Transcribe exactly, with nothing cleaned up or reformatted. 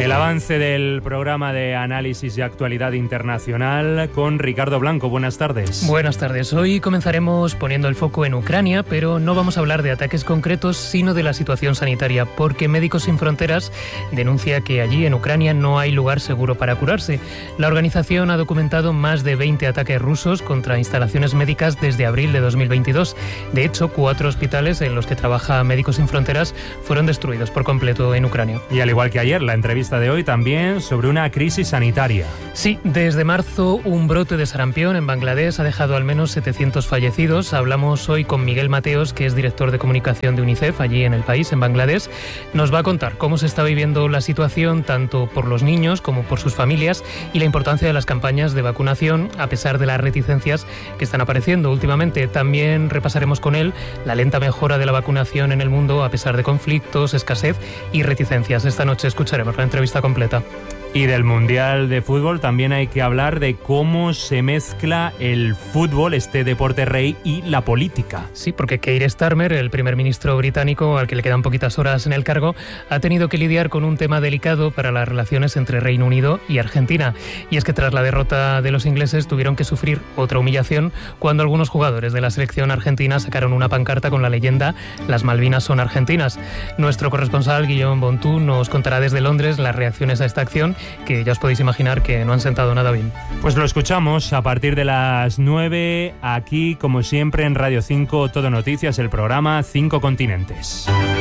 El avance del programa de análisis y actualidad internacional con Ricardo Blanco. Buenas tardes. Buenas tardes. Hoy comenzaremos poniendo el foco en Ucrania, pero no vamos a hablar de ataques concretos, sino de la situación sanitaria, porque Médicos Sin Fronteras denuncia que allí en Ucrania no hay lugar seguro para curarse. La organización ha documentado más de veinte ataques rusos contra instalaciones médicas desde abril de dos mil veintidós. De hecho, cuatro hospitales en los que trabaja Médicos Sin Fronteras fueron destruidos por completo en Ucrania. Y al igual que ayer, la entrevista de hoy también sobre una crisis sanitaria. Sí, desde marzo un brote de sarampión en Bangladesh ha dejado al menos setecientos fallecidos. Hablamos hoy con Miguel Mateos, que es director de comunicación de UNICEF allí en el país, en Bangladesh. Nos va a contar cómo se está viviendo la situación tanto por los niños como por sus familias y la importancia de las campañas de vacunación a pesar de las reticencias que están apareciendo últimamente. También repasaremos con él la lenta mejora de la vacunación en el mundo a pesar de conflictos, escasez y reticencias. Esta noche escucharemos la entrevista completa. Y del Mundial de Fútbol también hay que hablar de cómo se mezcla el fútbol, este deporte rey, y la política. Sí, porque Keir Starmer, el primer ministro británico, al que le quedan poquitas horas en el cargo, ha tenido que lidiar con un tema delicado para las relaciones entre Reino Unido y Argentina. Y es que tras la derrota de los ingleses tuvieron que sufrir otra humillación cuando algunos jugadores de la selección argentina sacaron una pancarta con la leyenda "Las Malvinas son argentinas". Nuestro corresponsal, Guillaume Bontú, nos contará desde Londres las reacciones a esta acción, que ya os podéis imaginar que no han sentado nada bien. Pues lo escuchamos a partir de las nueve, aquí como siempre en Radio cinco, Todo Noticias, el programa Cinco Continentes.